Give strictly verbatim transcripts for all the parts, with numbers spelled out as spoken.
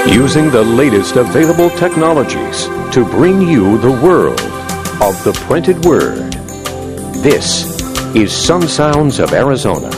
Using the latest available technologies to bring you the world of the printed word. This is Sun Sounds of Arizona.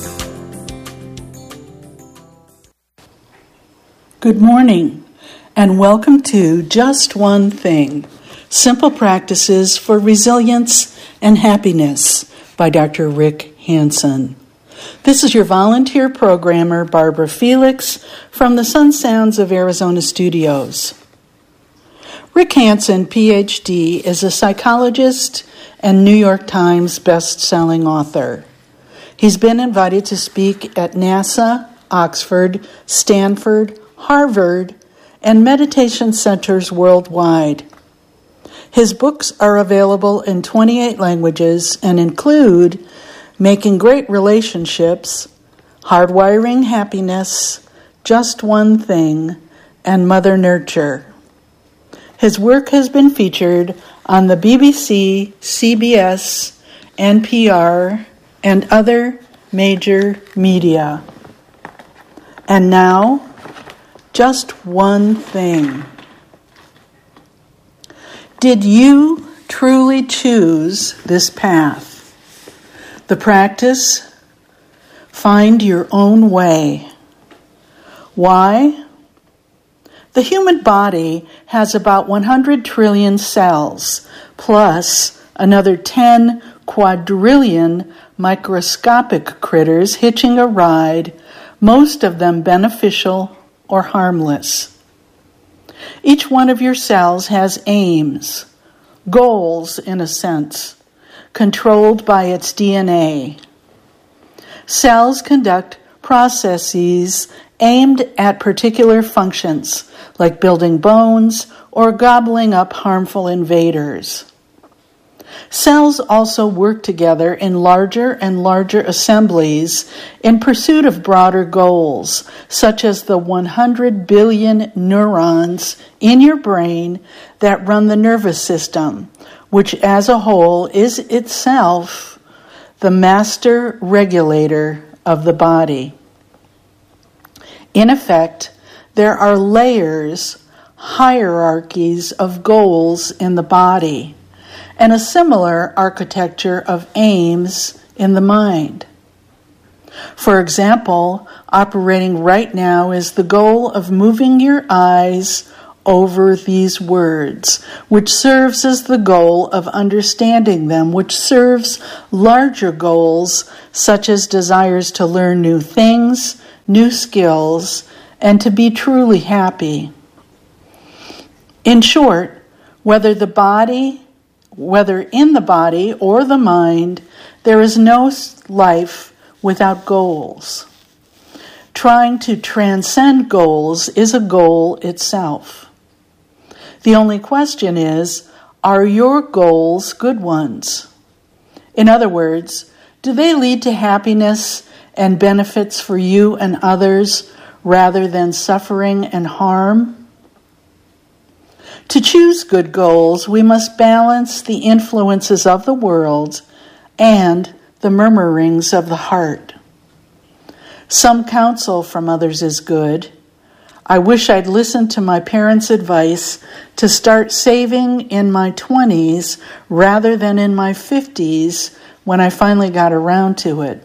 Good morning, and welcome to Just One Thing, Simple Practices for Resilience and Happiness by Doctor Rick Hanson. This is your volunteer programmer, Barbara Felix, from the Sun Sounds of Arizona studios. Rick Hanson, P H D, is a psychologist and New York Times best-selling author. He's been invited to speak at NASA, Oxford, Stanford, Harvard, and meditation centers worldwide. His books are available in twenty-eight languages and include Making Great Relationships, Hardwiring Happiness, Just One Thing, and Mother Nurture. His work has been featured on the B B C, C B S, N P R, and other major media. And now, just one thing. Did you truly choose this path? The practice, find your own way. Why? The human body has about one hundred trillion cells, plus another ten quadrillion microscopic critters hitching a ride, most of them beneficial or harmless. Each one of your cells has aims, goals in a sense, controlled by its D N A. Cells conduct processes aimed at particular functions, like building bones or gobbling up harmful invaders. Cells also work together in larger and larger assemblies in pursuit of broader goals, such as the one hundred billion neurons in your brain that run the nervous system, which as a whole is itself the master regulator of the body. In effect, there are layers, hierarchies of goals in the body, and a similar architecture of aims in the mind. For example, operating right now is the goal of moving your eyes over these words, which serves as the goal of understanding them, which serves larger goals such as desires to learn new things, new skills, and to be truly happy. In short, whether the body, whether in the body or the mind, there is no life without goals. Trying to transcend goals is a goal itself. The only question is, are your goals good ones? In other words, do they lead to happiness and benefits for you and others rather than suffering and harm? To choose good goals, we must balance the influences of the world and the murmurings of the heart. Some counsel from others is good. I wish I'd listened to my parents' advice to start saving in my twenties rather than in my fifties when I finally got around to it.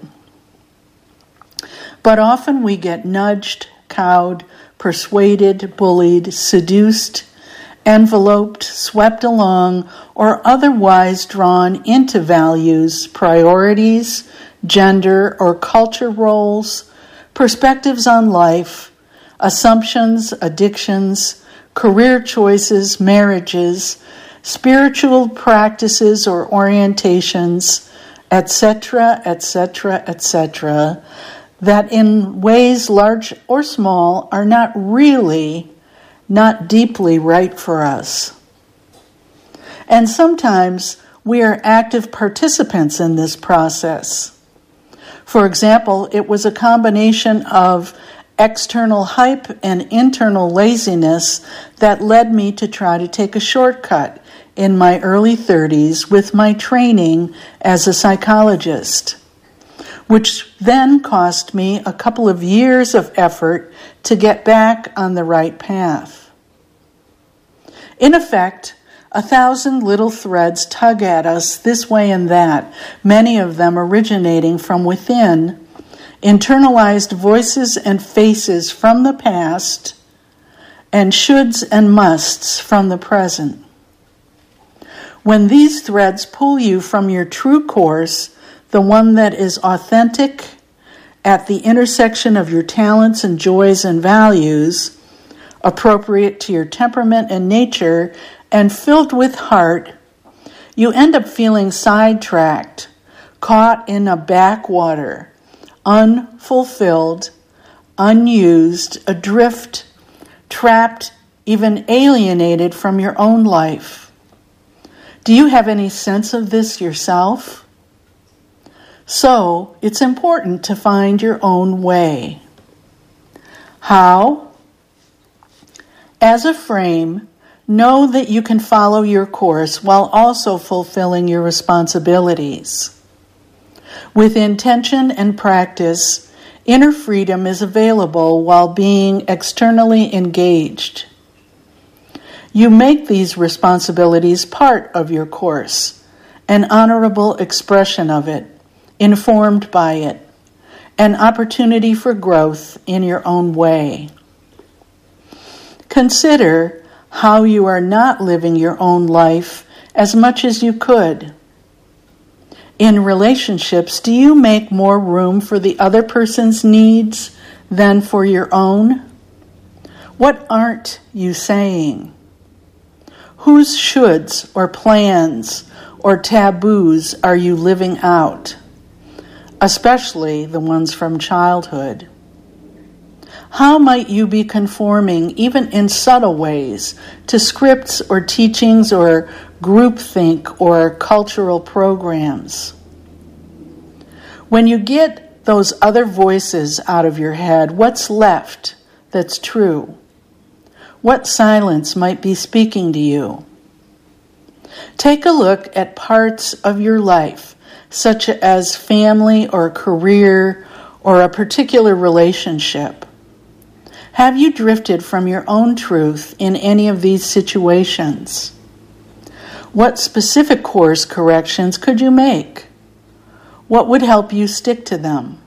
But often we get nudged, cowed, persuaded, bullied, seduced, enveloped, swept along, or otherwise drawn into values, priorities, gender or culture roles, perspectives on life, assumptions, addictions, career choices, marriages, spiritual practices or orientations, et cetera, et cetera, et cetera, that in ways large or small are not really, not deeply right for us. And sometimes we are active participants in this process. For example, it was a combination of external hype and internal laziness that led me to try to take a shortcut in my early thirties with my training as a psychologist. which then cost me a couple of years of effort to get back on the right path. In effect, a thousand little threads tug at us this way and that, many of them originating from within, internalized voices and faces from the past, and shoulds and musts from the present. When these threads pull you from your true course, the one that is authentic, at the intersection of your talents and joys and values, appropriate to your temperament and nature, and filled with heart, you end up feeling sidetracked, caught in a backwater, unfulfilled, unused, adrift, trapped, even alienated from your own life. Do you have any sense of this yourself? So, it's important to find your own way. How? As a frame, know that you can follow your course while also fulfilling your responsibilities. With intention and practice, inner freedom is available while being externally engaged. You make these responsibilities part of your course, an honorable expression of it, informed by it, an opportunity for growth in your own way. Consider how you are not living your own life as much as you could. In relationships, do you make more room for the other person's needs than for your own? What aren't you saying? Whose shoulds or plans or taboos are you living out? Especially the ones from childhood. How might you be conforming, even in subtle ways, to scripts or teachings or groupthink or cultural programs? When you get those other voices out of your head, what's left that's true? What silence might be speaking to you? Take a look at parts of your life, such as family or career or a particular relationship. Have you drifted from your own truth in any of these situations? What specific course corrections could you make? What would help you stick to them?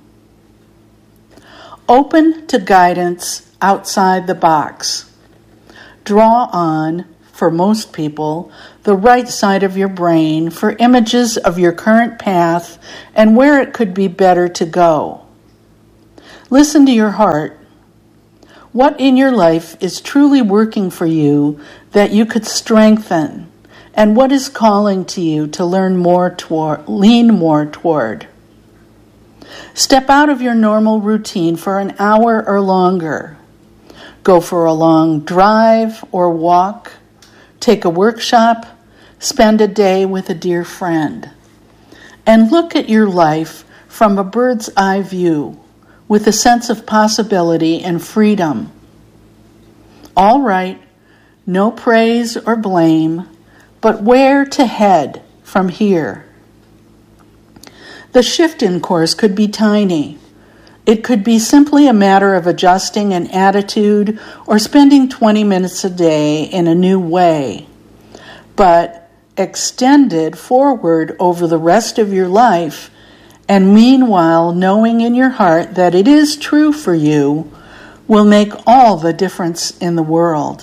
Open to guidance outside the box. Draw on, for most people, the right side of your brain for images of your current path and where it could be better to go. Listen to your heart. What in your life is truly working for you that you could strengthen, and what is calling to you to learn more toward, lean more toward? Step out of your normal routine for an hour or longer. Go for a long drive or walk. Take a workshop. Spend a day with a dear friend. And look at your life from a bird's eye view, with a sense of possibility and freedom. All right, no praise or blame, but where to head from here? The shift in course could be tiny. It could be simply a matter of adjusting an attitude or spending twenty minutes a day in a new way. But extended forward over the rest of your life, and meanwhile knowing in your heart that it is true for you, will make all the difference in the world.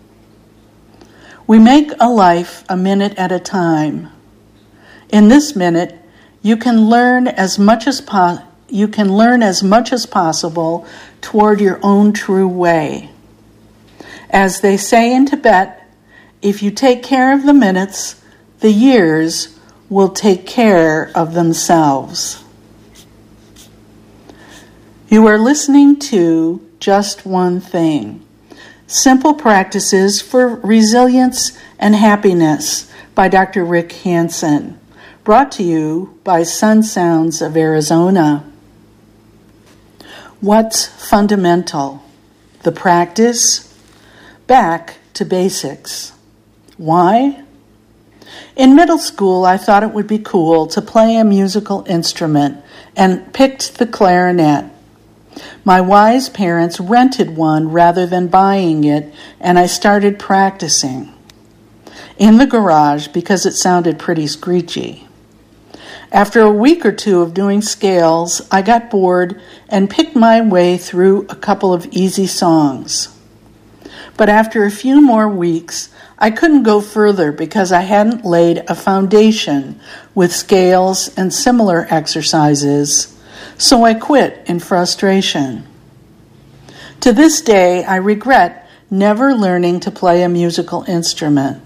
We make a life a minute at a time. In this minute, you can learn as much as po- you can learn as much as possible toward your own true way. As they say in Tibet, if you take care of the minutes, the years will take care of themselves. You are listening to Just One Thing, Simple Practices for Resilience and Happiness by Doctor Rick Hanson, brought to you by Sun Sounds of Arizona. What's fundamental? The practice? Back to basics. Why? In middle school, I thought it would be cool to play a musical instrument and picked the clarinet. My wise parents rented one rather than buying it, and I started practicing in the garage because it sounded pretty screechy. After a week or two of doing scales, I got bored and picked my way through a couple of easy songs. But after a few more weeks, I couldn't go further because I hadn't laid a foundation with scales and similar exercises, so I quit in frustration. To this day, I regret never learning to play a musical instrument.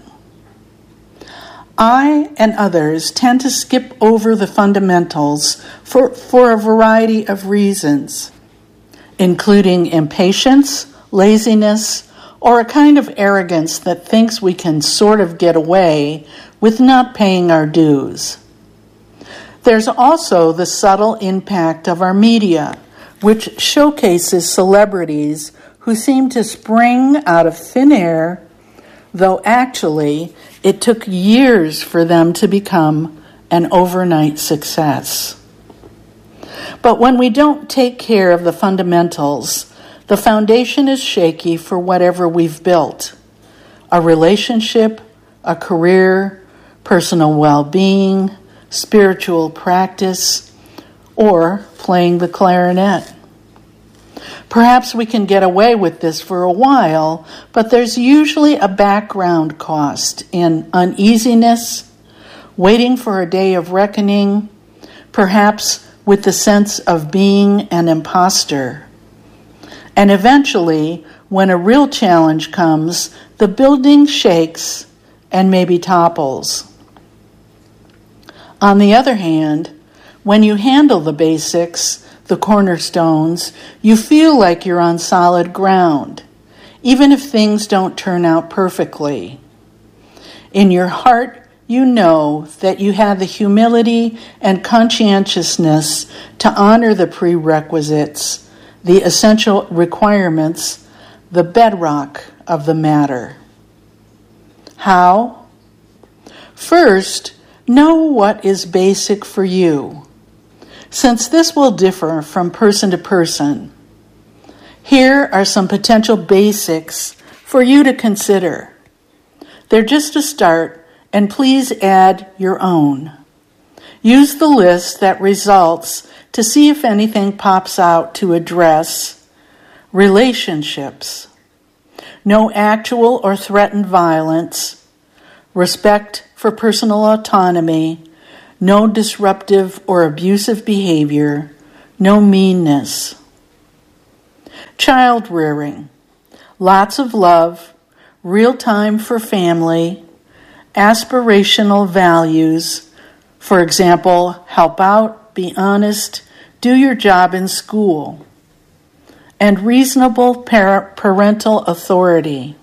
I and others tend to skip over the fundamentals for, for a variety of reasons, including impatience, laziness, or a kind of arrogance that thinks we can sort of get away with not paying our dues. There's also the subtle impact of our media, which showcases celebrities who seem to spring out of thin air, though actually it took years for them to become an overnight success. But when we don't take care of the fundamentals, the foundation is shaky for whatever we've built: a relationship, a career, personal well-being, spiritual practice, or playing the clarinet. Perhaps we can get away with this for a while, but there's usually a background cost in uneasiness, waiting for a day of reckoning, perhaps with the sense of being an imposter. And eventually, when a real challenge comes, the building shakes and maybe topples. On the other hand, when you handle the basics, the cornerstones, you feel like you're on solid ground, even if things don't turn out perfectly. In your heart, you know that you have the humility and conscientiousness to honor the prerequisites, the essential requirements, the bedrock of the matter. How? First, know what is basic for you, since this will differ from person to person. Here are some potential basics for you to consider. They're just a start, and please add your own. Use the list that results to see if anything pops out to address relationships, no actual or threatened violence, respect for personal autonomy, no disruptive or abusive behavior, no meanness. Child rearing, lots of love, real time for family, aspirational values, for example, help out, be honest, do your job in school, and reasonable par- parental authority.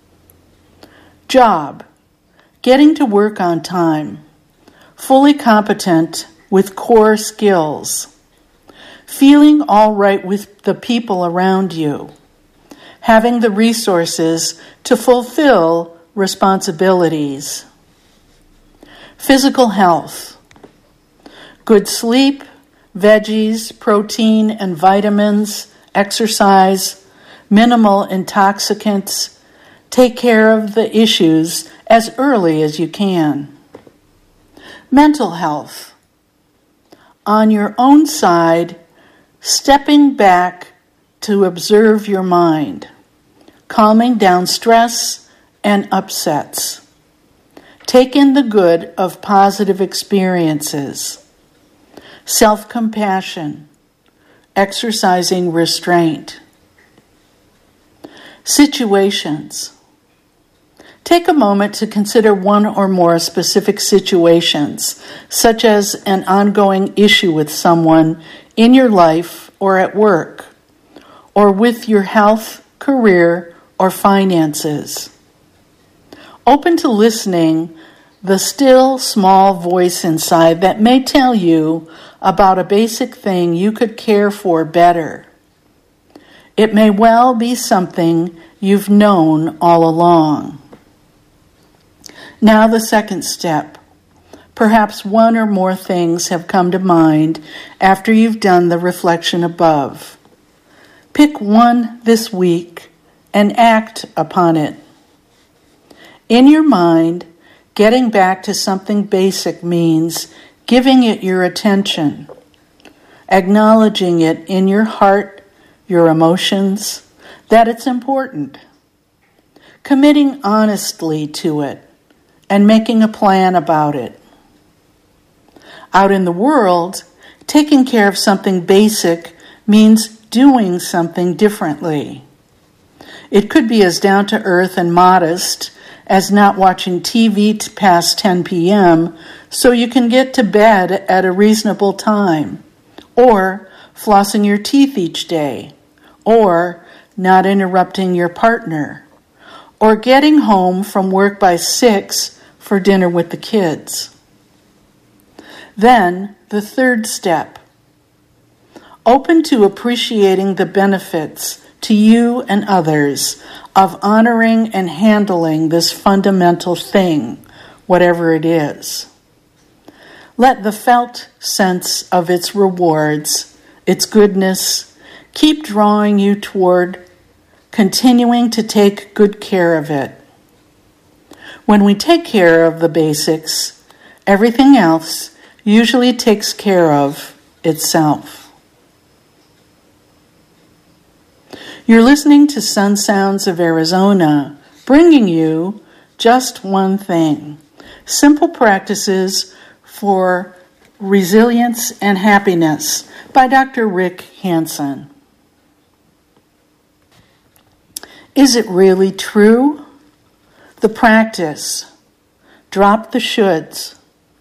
Job, getting to work on time, fully competent with core skills, feeling all right with the people around you, having the resources to fulfill responsibilities. Physical health, good sleep, veggies, protein and vitamins, exercise, minimal intoxicants. Take care of the issues as early as you can. Mental health. On your own side, stepping back to observe your mind, calming down stress and upsets. Take in the good of positive experiences. Self-compassion, exercising restraint. Situations. Take a moment to consider one or more specific situations, such as an ongoing issue with someone in your life or at work, or with your health, career, or finances. Open to listening the still, small voice inside that may tell you about a basic thing you could care for better. It may well be something you've known all along. Now the second step. Perhaps one or more things have come to mind after you've done the reflection above. Pick one this week and act upon it. In your mind, getting back to something basic means giving it your attention, acknowledging it in your heart, your emotions, that it's important, committing honestly to it, and making a plan about it. Out in the world, taking care of something basic means doing something differently. It could be as down-to-earth and modest as not watching T V past ten p.m. so you can get to bed at a reasonable time, or flossing your teeth each day, or not interrupting your partner, or getting home from work by six for dinner with the kids. Then, the third step. Open to appreciating the benefits to you and others of honoring and handling this fundamental thing, whatever it is. Let the felt sense of its rewards, its goodness, keep drawing you toward continuing to take good care of it. When we take care of the basics, everything else usually takes care of itself. You're listening to Sun Sounds of Arizona, bringing you just one thing: simple practices for resilience and happiness by Doctor Rick Hanson. Is it really true? The practice. Drop the shoulds.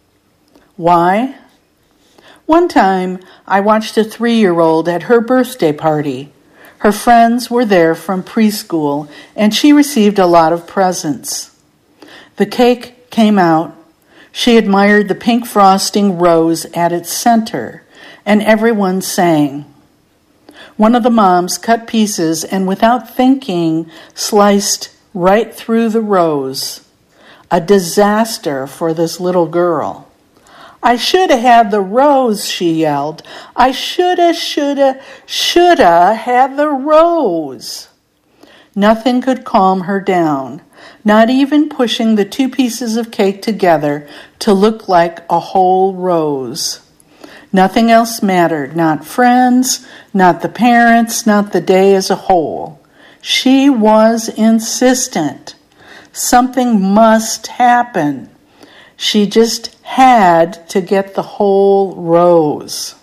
Why? One time, I watched a three-year-old at her birthday party. Her friends were there from preschool, and she received a lot of presents. The cake came out. She admired the pink frosting rose at its center, and everyone sang. One of the moms cut pieces and, without thinking, sliced right through the rose. A disaster for this little girl. I should have had the rose, she yelled. I shoulda, shoulda, shoulda had the rose. Nothing could calm her down, not even pushing the two pieces of cake together to look like a whole rose. Nothing else mattered, not friends, not the parents, not the day as a whole. She was insistent. Something must happen. She just had to get the whole rose.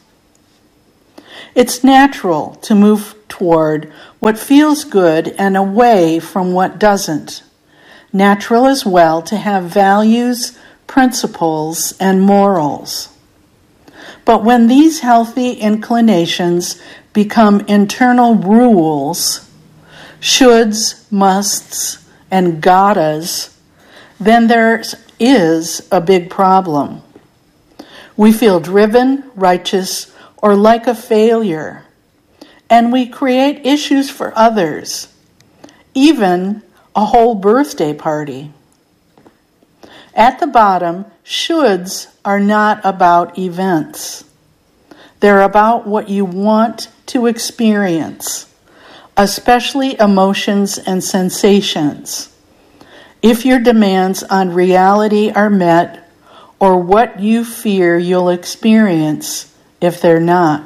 It's natural to move toward what feels good and away from what doesn't. Natural as well to have values, principles, and morals. But when these healthy inclinations become internal rules, shoulds, musts, and gottas, then there is a big problem. We feel driven, righteous, or like a failure, and we create issues for others, even a whole birthday party. At the bottom, shoulds are not about events. They're about what you want to experience, especially emotions and sensations. If your demands on reality are met, or what you fear you'll experience if they're not.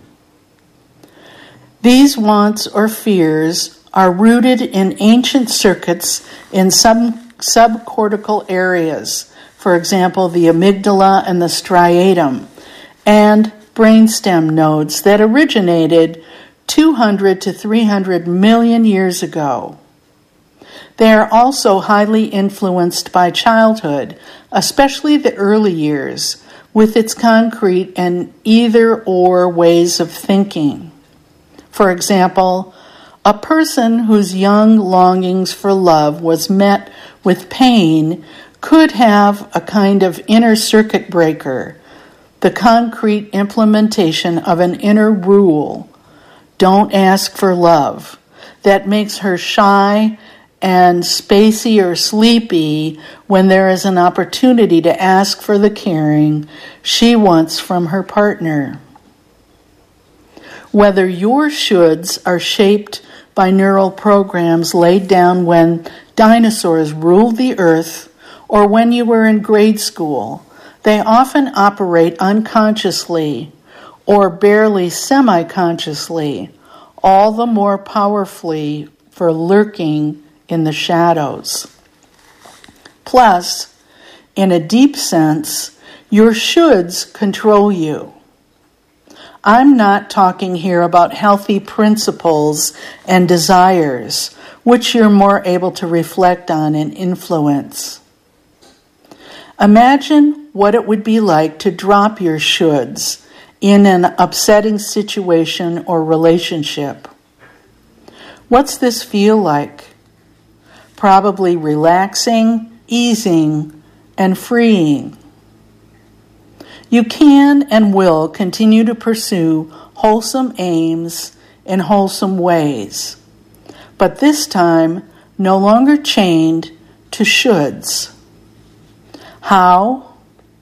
These wants or fears are rooted in ancient circuits in some subcortical areas, for example, the amygdala and the striatum, and brainstem nodes that originated two hundred to three hundred million years ago. They are also highly influenced by childhood, especially the early years, with its concrete and either-or ways of thinking. For example, a person whose young longings for love was met with pain could have a kind of inner circuit breaker, the concrete implementation of an inner rule, don't ask for love, that makes her shy and spacey or sleepy when there is an opportunity to ask for the caring she wants from her partner. Whether your shoulds are shaped by neural programs laid down when dinosaurs ruled the earth or when you were in grade school, they often operate unconsciously or barely semi-consciously, all the more powerfully for lurking in the shadows. Plus, in a deep sense, your shoulds control you. I'm not talking here about healthy principles and desires, which you're more able to reflect on and influence. Imagine what it would be like to drop your shoulds in an upsetting situation or relationship. What's this feel like? Probably relaxing, easing, and freeing. You can and will continue to pursue wholesome aims in wholesome ways, but this time no longer chained to shoulds. How?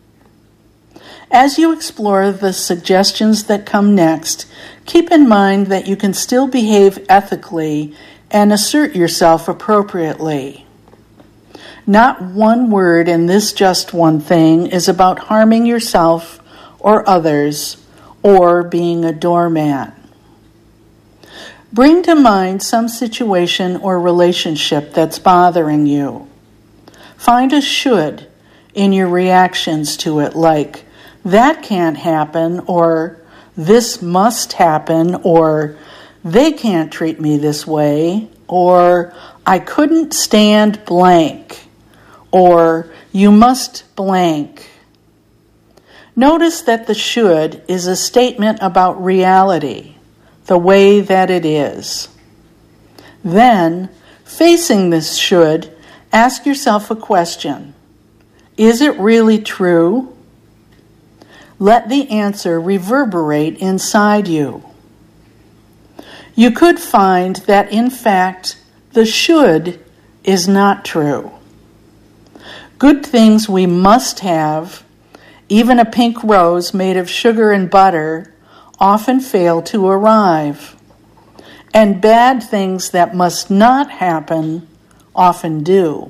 As you explore the suggestions that come next, keep in mind that you can still behave ethically and assert yourself appropriately. Not one word in this just one thing is about harming yourself or others or being a doormat. Bring to mind some situation or relationship that's bothering you. Find a should in your reactions to it, like, that can't happen, or this must happen, or they can't treat me this way, or I couldn't stand blank, or you must blank. Notice that the should is a statement about reality, the way that it is. Then, facing this should, ask yourself a question. Is it really true? Let the answer reverberate inside you. You could find that, in fact, the should is not true. Good things we must have, even a pink rose made of sugar and butter, often fail to arrive. And bad things that must not happen often do.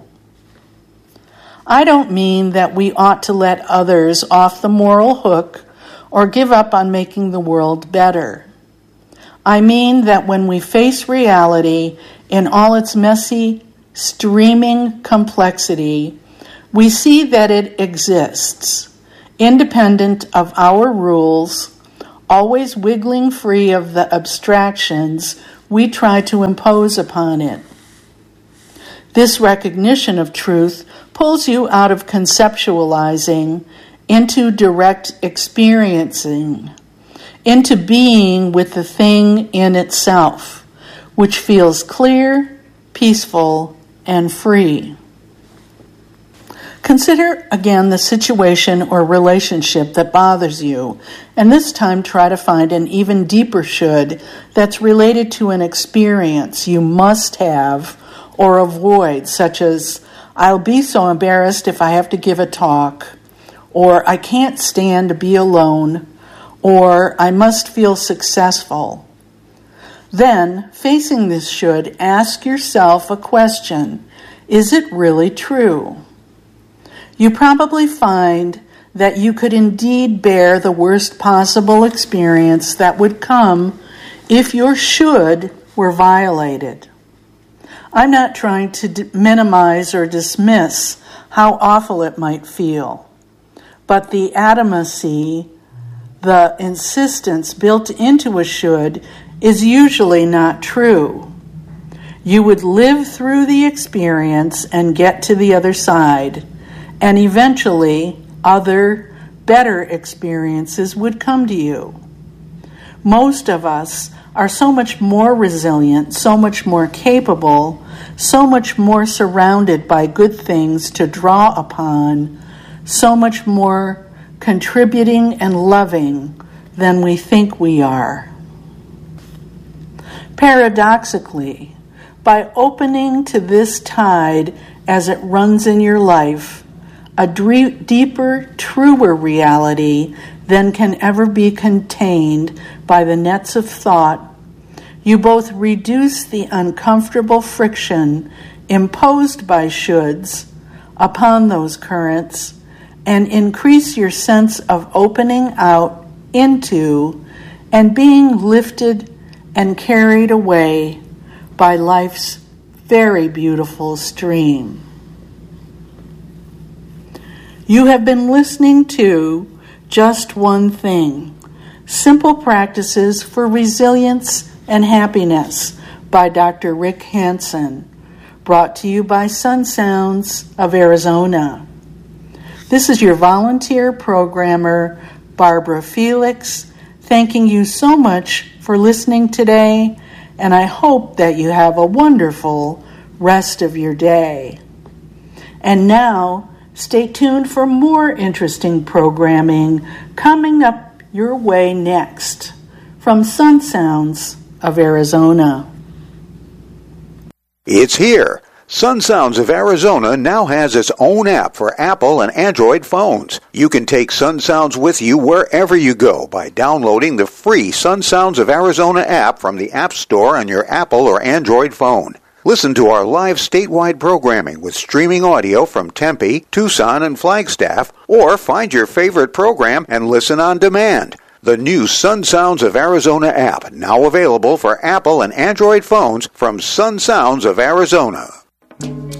I don't mean that we ought to let others off the moral hook or give up on making the world better. I mean that when we face reality in all its messy, streaming complexity, we see that it exists, independent of our rules, always wiggling free of the abstractions we try to impose upon it. This recognition of truth pulls you out of conceptualizing into direct experiencing, into being with the thing in itself, which feels clear, peaceful, and free. Consider again the situation or relationship that bothers you, and this time try to find an even deeper should that's related to an experience you must have or avoid, such as, I'll be so embarrassed if I have to give a talk, or I can't stand to be alone, or I must feel successful. Then, facing this should, ask yourself a question. Is it really true? You probably find that you could indeed bear the worst possible experience that would come if your should were violated. I'm not trying to d- minimize or dismiss how awful it might feel, but the adamancy, the insistence built into a should, is usually not true. You would live through the experience and get to the other side, and eventually other, better experiences would come to you. Most of us are so much more resilient, so much more capable, so much more surrounded by good things to draw upon, so much more contributing and loving than we think we are. Paradoxically, By opening to this tide as it runs in your life, a dre- deeper, truer reality than can ever be contained by the nets of thought, you both reduce the uncomfortable friction imposed by shoulds upon those currents and increase your sense of opening out into and being lifted and carried away by life's very beautiful stream. You have been listening to Just One Thing, Simple Practices for Resilience and Happiness by Doctor Rick Hanson, brought to you by Sun Sounds of Arizona. This is your volunteer programmer, Barbara Felix, thanking you so much for listening today, and I hope that you have a wonderful rest of your day. And now, stay tuned for more interesting programming coming up your way next from Sun Sounds of Arizona. It's here. Sun Sounds of Arizona now has its own app for Apple and Android phones. You can take Sun Sounds with you wherever you go by downloading the free Sun Sounds of Arizona app from the App Store on your Apple or Android phone. Listen to our live statewide programming with streaming audio from Tempe, Tucson, and Flagstaff, or find your favorite program and listen on demand. The new Sun Sounds of Arizona app, now available for Apple and Android phones from Sun Sounds of Arizona.